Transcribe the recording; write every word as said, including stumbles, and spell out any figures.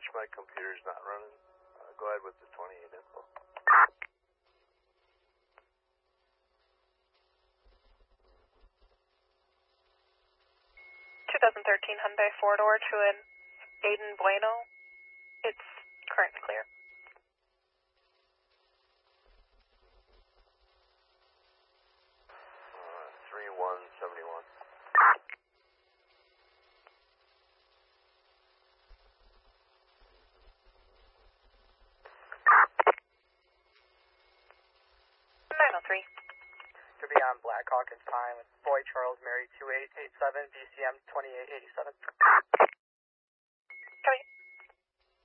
my computer's not running. Uh, go ahead with the twenty-eight info. twenty thirteen Hyundai four-door to an Aiden Bueno. It's currently clear. Uh, three one seven one. nine oh three. To be on Blackhawk, it's time with Boy Charles Mary two eight eight seven, B C M twenty-eight eighty-seven.